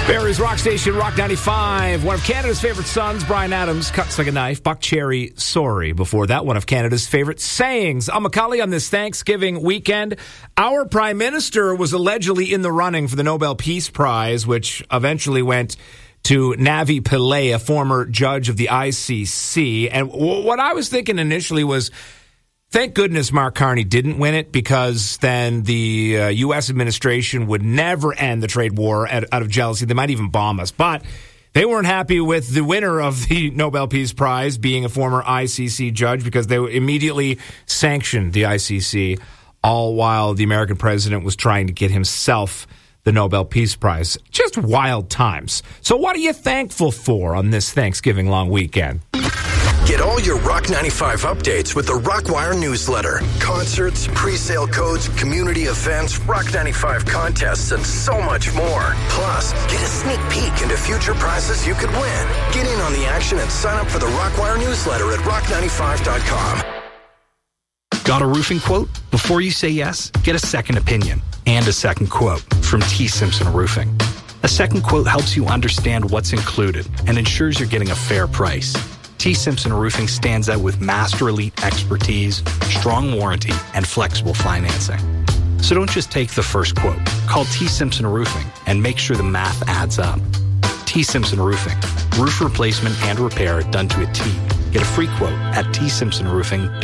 Barrie's Rock Station, Rock 95. One of Canada's favorite sons, Bryan Adams, cuts like a knife. Buck Cherry, sorry. Before that, one of Canada's favorite sayings. I'm Macaulay on this Thanksgiving weekend. Our Prime Minister was allegedly in the running for the Nobel Peace Prize, which eventually went to Navi Pillay, a former judge of the ICC. And what I was thinking initially was, thank goodness Mark Carney didn't win it, because then the U.S. administration would never end the trade war out of jealousy. They might even bomb us. But they weren't happy with the winner of the Nobel Peace Prize being a former ICC judge, because they immediately sanctioned the ICC, all while the American president was trying to get himself the Nobel Peace Prize. Just wild times. So what are you thankful for on this Thanksgiving long weekend? Get all your Rock 95 updates with the Rockwire newsletter. Concerts, pre-sale codes, community events, Rock 95 contests, and so much more. Plus, get a sneak peek into future prizes you could win. Get in on the action and sign up for the Rockwire newsletter at rock95.com. Got a roofing quote? Before you say yes, get a second opinion and a second quote from T. Simpson Roofing. A second quote helps you understand what's included and ensures you're getting a fair price. T. Simpson Roofing stands out with master elite expertise, strong warranty, and flexible financing. So don't just take the first quote. Call T. Simpson Roofing and make sure the math adds up. T. Simpson Roofing. Roof replacement and repair done to a T. Get a free quote at tsimpsonroofing.com.